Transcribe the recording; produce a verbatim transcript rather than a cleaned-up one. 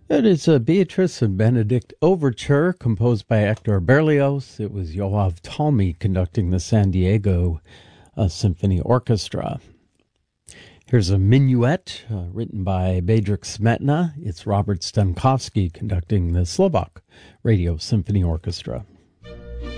It is a Beatrice and Benedict overture composed by Hector Berlioz. It was Yoav Talmy conducting the San Diego uh, Symphony Orchestra. Here's a minuet uh, written by Bedřich Smetana. It's Robert Stankowski conducting the Slovak Radio Symphony Orchestra.